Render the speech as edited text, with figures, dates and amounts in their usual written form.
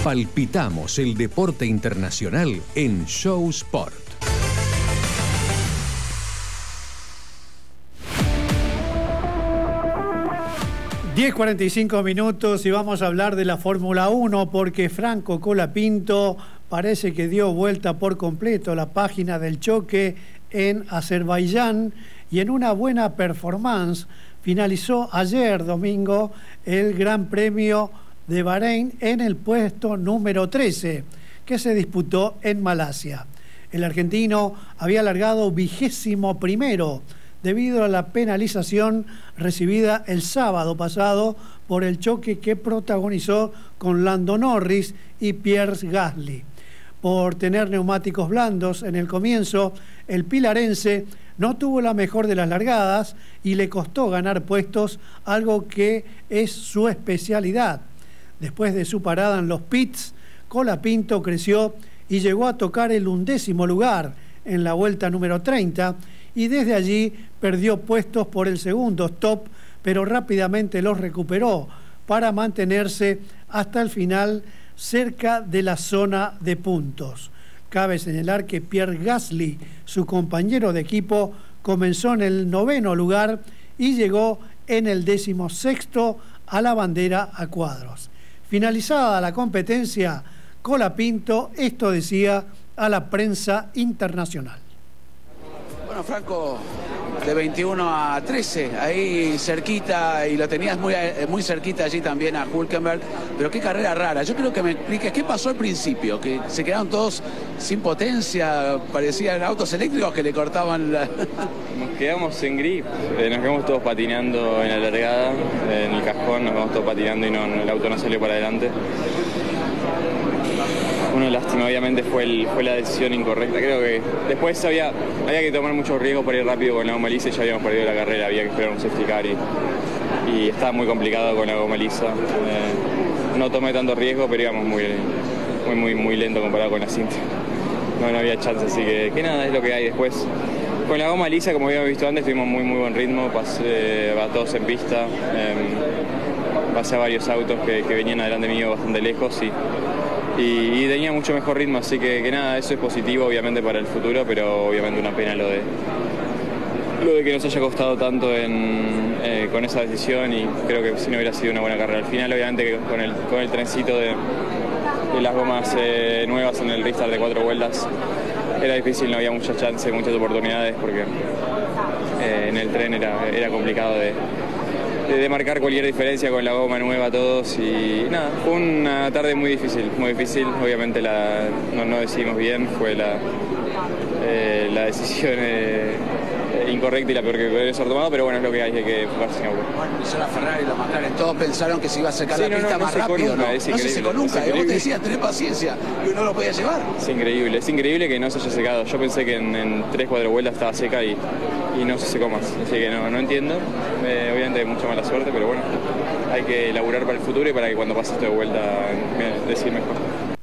Palpitamos el deporte internacional en Show Sport. (10:45) y vamos a hablar de la Fórmula 1 porque Franco Colapinto parece que dio vuelta por completo la página del choque en Azerbaiyán y en una buena performance finalizó ayer domingo el Gran Premio de Bahrein en el puesto número 13 que se disputó en Malasia. El argentino había largado 21º debido a la penalización recibida el sábado pasado por el choque que protagonizó con Lando Norris y Pierre Gasly. Por tener neumáticos blandos en el comienzo, el pilarense no tuvo la mejor de las largadas y le costó ganar puestos, algo que es su especialidad. Después de su parada en los pits, Colapinto creció y llegó a tocar el 11º lugar en la vuelta número 30 y desde allí perdió puestos por el segundo stop, pero rápidamente los recuperó para mantenerse hasta el final cerca de la zona de puntos. Cabe señalar que Pierre Gasly, su compañero de equipo, comenzó en el 9º lugar y llegó en el 16º a la bandera a cuadros. Finalizada la competencia, Colapinto esto decía a la prensa internacional. Bueno, Franco, de 21 a 13, ahí cerquita, y lo tenías muy cerquita allí también a Hülkenberg, pero qué carrera rara. Yo quiero que me expliques qué pasó al principio, que se quedaron todos sin potencia, parecían autos eléctricos que le cortaban la... Nos quedamos sin grip, nos quedamos todos patinando en la largada, en el cajón, nos quedamos todos patinando y el auto no salió para adelante. Una lástima, obviamente fue la decisión incorrecta. Creo que después había que tomar mucho riesgo para ir rápido con la goma lisa y ya habíamos perdido la carrera, había que esperar un safety car y estaba muy complicado con la goma lisa. No tomé tanto riesgo, pero íbamos muy lento comparado con la cinta. No había chance, así que nada, es lo que hay después. Con la goma lisa, como habíamos visto antes, tuvimos muy buen ritmo, pasé a todos en pista, pasé a varios autos que venían adelante mío bastante lejos y tenía mucho mejor ritmo, así que nada, eso es positivo obviamente para el futuro, pero obviamente una pena lo de que nos haya costado tanto con esa decisión, y creo que si no hubiera sido una buena carrera. Al final obviamente con el trencito de las gomas nuevas en el restart de 4 vueltas era difícil, no había muchas chances, muchas oportunidades, porque en el tren era complicado de marcar cualquier diferencia con la goma nueva a todos, y nada, fue una tarde muy difícil, obviamente no decidimos bien, fue la decisión incorrecta y la peor que puede ser tomado, pero bueno, es lo que hay que enfocarse en algo. Bueno, empezó la Ferrari, los McLaren, todos pensaron que se iba a secar la pista más rápido, nunca, ¿no? No se secó nunca, vos te decías, tenés paciencia, y uno lo podía llevar. Es increíble que no se haya secado. Yo pensé que en 3-4 vueltas estaba seca y no se secó más, así que no entiendo. Obviamente hay mucha mala suerte, pero bueno, hay que laburar para el futuro y para que cuando pase esto de vuelta decir mejor.